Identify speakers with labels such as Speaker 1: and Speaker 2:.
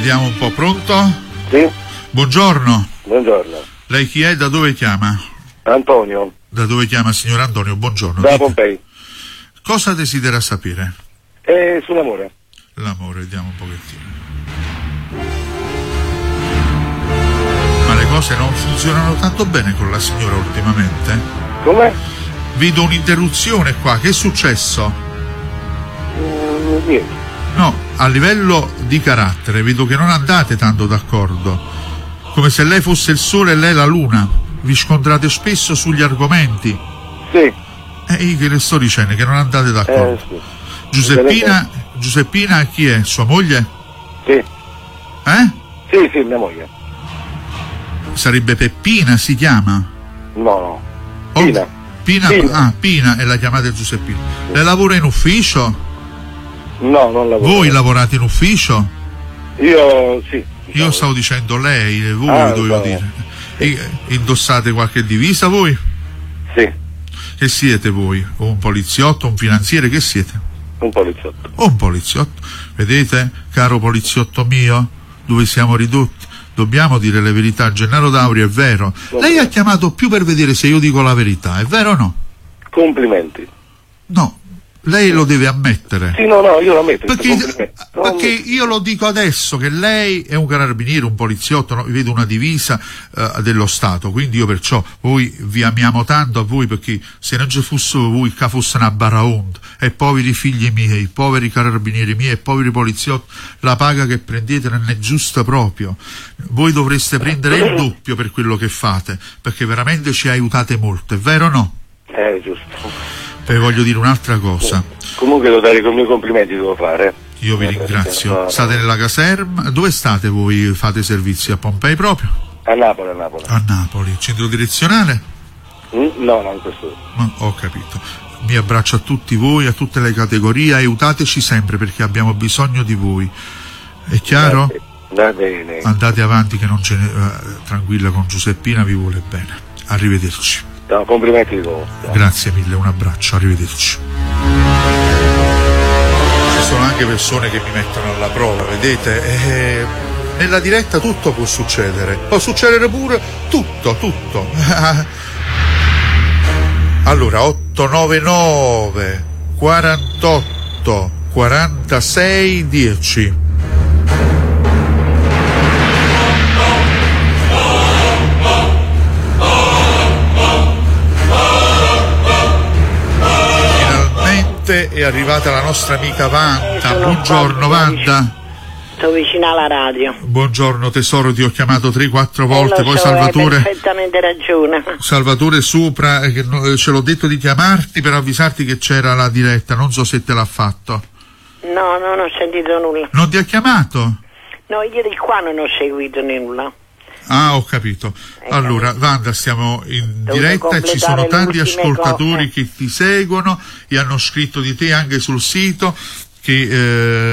Speaker 1: Vediamo un po', pronto?
Speaker 2: Sì.
Speaker 1: Buongiorno.
Speaker 2: Buongiorno.
Speaker 1: Lei chi è? Da dove chiama?
Speaker 2: Antonio.
Speaker 1: Da dove chiama, signor Antonio? Buongiorno.
Speaker 2: Da Pompei.
Speaker 1: Cosa desidera sapere?
Speaker 2: Sull'amore.
Speaker 1: L'amore, vediamo un pochettino. Ma le cose non funzionano tanto bene con la signora ultimamente?
Speaker 2: Come?
Speaker 1: Vedo un'interruzione qua, che è successo?
Speaker 2: Niente.
Speaker 1: No, a livello di carattere vedo che non andate tanto d'accordo, come se lei fosse il sole e lei la luna, vi scontrate spesso sugli argomenti.
Speaker 2: Sì.
Speaker 1: Io che le sto dicendo che non andate d'accordo.
Speaker 2: Sì.
Speaker 1: Giuseppina chi è? Sua moglie?
Speaker 2: Sì.
Speaker 1: Eh?
Speaker 2: Sì, mia moglie.
Speaker 1: Sarebbe Peppina, si chiama?
Speaker 2: No.
Speaker 1: Oh,
Speaker 2: Pina.
Speaker 1: Pina. Ah, Pina, e la chiamate Giuseppina. Lei lavora in ufficio?
Speaker 2: No, non lavoro.
Speaker 1: Voi lavorate in ufficio?
Speaker 2: Io sì.
Speaker 1: Io stavo dicendo lei, voi dovevo
Speaker 2: no.
Speaker 1: dire. Indossate qualche divisa voi?
Speaker 2: Sì.
Speaker 1: Che siete voi? Un poliziotto, un finanziere, che siete?
Speaker 2: Un poliziotto.
Speaker 1: Un poliziotto. Vedete, caro poliziotto mio, dove siamo ridotti? Dobbiamo dire le verità. Gennaro D'Auria, è vero. Lei ha chiamato più per vedere se io dico la verità, è vero o no?
Speaker 2: Complimenti.
Speaker 1: No, lei lo deve ammettere.
Speaker 2: Sì, no, io lo ammetto.
Speaker 1: Perché io lo dico adesso che lei è un carabiniere, un poliziotto, no? Vedo una divisa dello Stato, quindi io perciò voi vi amiamo tanto a voi, perché se non ci fosse voi che fosse una baraonda, e poveri figli miei, poveri carabinieri miei, e poveri poliziotti, la paga che prendete non è giusta proprio. Voi dovreste prendere il doppio per quello che fate, perché veramente ci aiutate molto, è vero o no?
Speaker 2: Giusto.
Speaker 1: E voglio dire un'altra cosa.
Speaker 2: Comunque devo dare i miei complimenti, devo fare.
Speaker 1: Io vi ringrazio. State nella caserma? Dove state voi? Fate servizi a Pompei proprio?
Speaker 2: A Napoli.
Speaker 1: A Napoli. Centro direzionale?
Speaker 2: No, non questo.
Speaker 1: Ho capito. Mi abbraccio a tutti voi, a tutte le categorie, aiutateci sempre perché abbiamo bisogno di voi. È chiaro?
Speaker 2: Va bene.
Speaker 1: Andate avanti che non ce ne... tranquilla, con Giuseppina vi vuole bene. Arrivederci.
Speaker 2: No, complimenti di nuovo.
Speaker 1: Grazie mille, un abbraccio, arrivederci. Ci sono anche persone che mi mettono alla prova, vedete? Nella diretta tutto può succedere pure tutto. Allora, 899 48 46 10. È arrivata la nostra amica Wanda. Buongiorno Wanda.
Speaker 3: Sto vicino alla radio.
Speaker 1: Buongiorno tesoro, ti ho chiamato 3-4 volte, poi Salvatore.
Speaker 3: Hai perfettamente ragione.
Speaker 1: Salvatore Supra, ce l'ho detto di chiamarti per avvisarti che c'era la diretta, non so se te l'ha fatto.
Speaker 3: No, non ho sentito nulla.
Speaker 1: Non ti ha chiamato?
Speaker 3: No, io di qua non ho seguito nulla.
Speaker 1: Ah, ho capito. Allora, Wanda, stiamo in diretta e ci sono tanti ascoltatori che ti seguono e hanno scritto di te anche sul sito che